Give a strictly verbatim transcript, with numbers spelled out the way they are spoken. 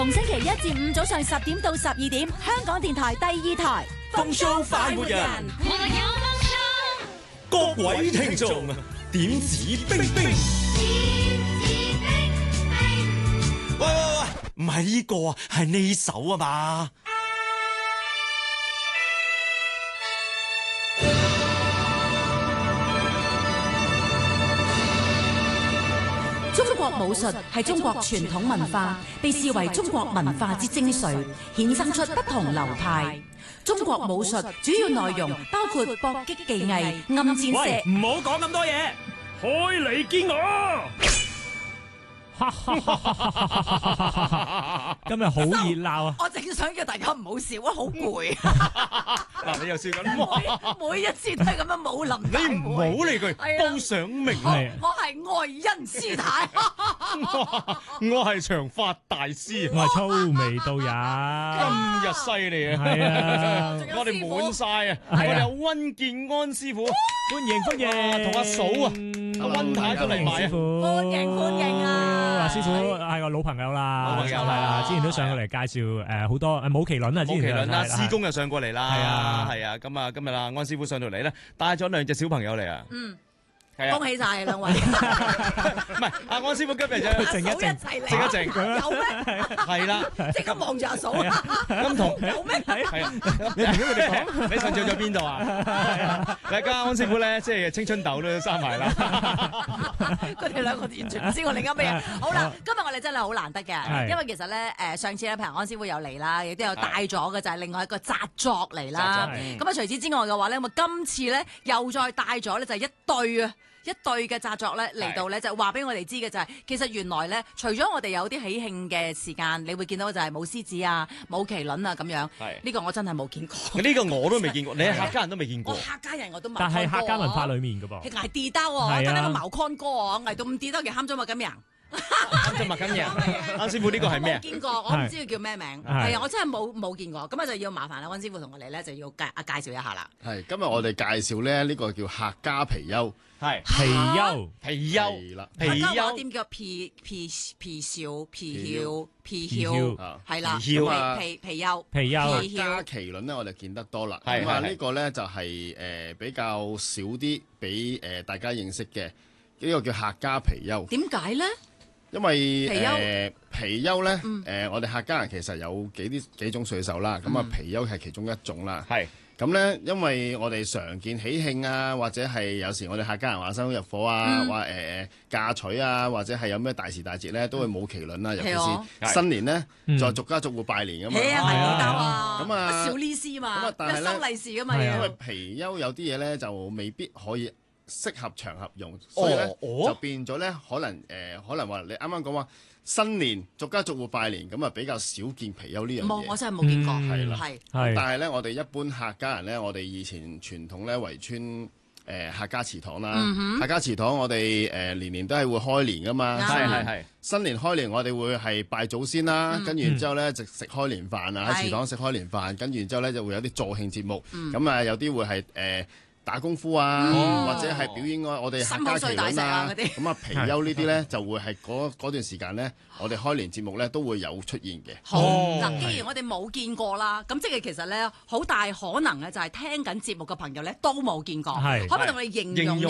逢星期一至五早上十點到十二點，香港電台第二台風騷快活人， 我有夢想。 各位聽眾點指兵兵，喂喂喂，唔係呢個啊，係呢首啊嘛。 中國武術係中國傳統文化，被視為中國文化之精髓，衍生出不同流派。中國武術主要內容包括搏擊技藝、暗箭射。 喂，唔好講咁多嘢，開嚟見我！今日好熱鬧啊！ 我正想叫大家唔好笑啊，好攰。 嗱，你又笑緊， 每每一次都係咁樣武林大會。 你唔好理佢，報上名係我係愛因斯坦。 我係長髮大師， 我係粗眉道人， 今日犀利啊！ 係啊， 我哋滿晒啊！我係啊哋有温建安師傅， 歡迎歡迎， 同阿嫂啊，阿温太都嚟埋啊！ 歡迎歡迎啊！ 阿師傅係個老朋友啦， 老朋友係啦，之前都上過嚟介紹誒好多誒舞麒麟啊，之前舞麒麟啦， 係師公又上過嚟啦， 係啊係啊，咁啊，今日啦，安師傅上到嚟咧，帶咗兩隻小朋友嚟啊， 嗯， 係啊， 恭喜晒兩位。 唔係阿安師傅今日就靜一靜阿嫂一齊嚟， 靜一靜有咩？ 係啦， 即刻望住阿嫂啊！ 咁同有咩？ 係啊，你同佢哋講，你上次去咗邊度啊？大家安師傅咧，即係青春痘都生埋啦。 佢哋兩個完全唔知我哋啱咩嘢。好啦，今日我哋真係好難得嘅， 係因為其實咧誒上次咧平安師傅有嚟啦，亦都有帶咗嘅就係另外一個紮作嚟啦。 紮咁啊除此之外嘅話咧，咁啊今次咧又再帶咗咧就係一對啊。一對嘅紮作咧嚟到咧就話俾我哋知嘅就係、是，其實原來咧除咗我哋有啲喜慶嘅時間，你會見到就係舞獅子啊、舞麒麟啊咁樣。 係呢個我真係冇見過。 呢個我都未見過，你係客家人都未見過。 我客家人我都冇。 但係客家文化裡面嘅噃， 係捱地兜喎， 係啊跟呢個茅康哥喎，捱到咁地兜嘅喊咗麥咁樣。 啱咗麥緊嘢，安師傅呢個係咩啊我冇？見過，我唔知佢叫咩名。 係係啊，我真係冇冇見過，咁啊就要麻煩啦，温師傅同我哋咧就要介啊介紹一下啦。 係今日我哋介紹咧呢個叫客家貔貅， 係貔貅， 貔貅係啦， 貔客家話貅點叫皮皮皮少皮曉皮貔曉啊係啦， 貔貅啊皮皮貅貔貅皮客家曉麒麟咧我哋見得多啦。 係係係咁啊呢個咧就係誒比較少啲俾誒大家認識嘅呢個叫客家貔貅。 點解咧？ 因為貔貅誒貔貅咧嗯誒我哋客家人其實有幾啲幾種水手啦，咁啊貔貅係其中一種啦。 係咁咧，因為我哋常見喜慶啊，或者係有時我哋客家人話生入伙啊， 嗯話誒誒嫁娶啊，或者係有咩大時大節咧，都會舞麒麟啦。尤其係啊是新年咧， 嗯再逐家逐戶拜年噶嘛。 係啊， 係啊係地兜啊， 咁啊小利是嘛， 咁啊但係咧一收利是噶嘛係啊要因為。貔貅有啲嘢咧就未必可以適合場合用，所以咧、 哦就變咗咧可能誒、呃、可能話你啱啱講話新年逐家逐戶拜年，咁啊比較少見貔貅呢樣冇，我嘢。 真係冇見過。 嗯係啦係但係係咧，我哋一般客家人咧，我哋以前傳統咧圍村誒、呃、客家祠堂啦， 嗯客家祠堂我哋誒、呃、年年都係會開年噶嘛， 啱係係係新年開年我哋會係拜祖先啦，跟住然之後咧就食開年飯啊， 係喺祠堂食開年飯，跟住然之後咧就會有啲助慶節目， 嗯咁啊有啲會係誒。呃打功夫啊， 哦或者係表演我我哋客心口家麒麟碎大石啊啊， 嗰啲咁啊貔貅呢啲咧就會係嗰嗰段時間咧，我哋開年節目咧都會有出現嘅。 好哦嗱，既然我哋冇見過啦，咁即係其實咧好大可能咧就係聽緊節目嘅朋友咧都冇見過， 係可唔可以同我哋形容形容